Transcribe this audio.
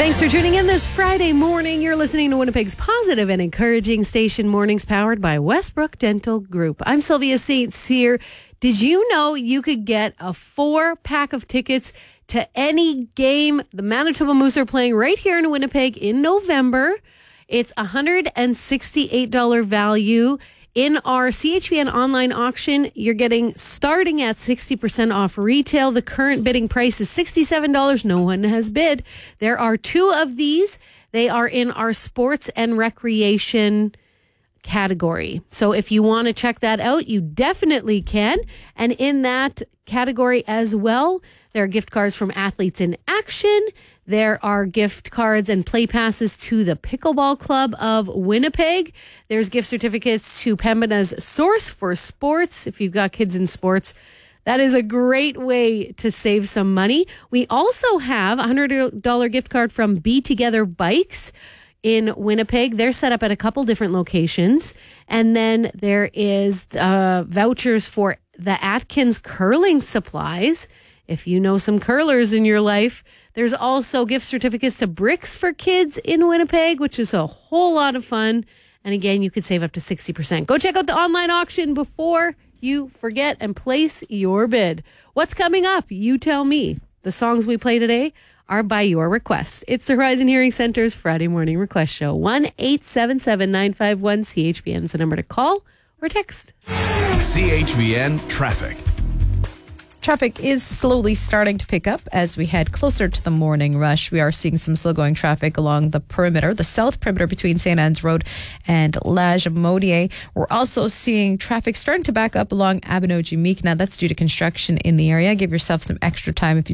Thanks for tuning in this Friday morning. You're listening to Winnipeg's positive and encouraging station mornings powered by Westbrook Dental Group. I'm Sylvia St. Cyr. Did you know you could get a 4-pack of tickets to any game the Manitoba Moose are playing right here in Winnipeg in November? It's $168 value. In our CHVN online auction, you're getting starting at 60% off retail. The current bidding price is $67. No one has bid. There are 2 of these. They are in our sports and recreation category. So if you want to check that out, you definitely can. And in that category as well, there are gift cards from Athletes in Action. There are gift cards and play passes to the Pickleball Club of Winnipeg. There's gift certificates to Pembina's Source for Sports. If you've got kids in sports, that is a great way to save some money. We also have a $100 gift card from Be Together Bikes in Winnipeg. They're set up at a couple different locations. And then there is vouchers for the Atkins Curling Supplies. If you know some curlers in your life, there's also gift certificates to Bricks for Kids in Winnipeg, which is a whole lot of fun. And again, you could save up to 60%. Go check out the online auction before you forget and place your bid. What's coming up? You tell me. The songs we play today are by your request. It's the Horizon Hearing Center's Friday Morning Request Show. 1-877-951-CHVN is the number to call or text. CHVN Traffic. Traffic is slowly starting to pick up as we head closer to the morning rush. We are seeing some slow-going traffic along the perimeter, the south perimeter between St. Anne's Road and Lagimodiere. We're also seeing traffic starting to back up along Abinogi Meek. Now, that's due to construction in the area. Give yourself some extra time if you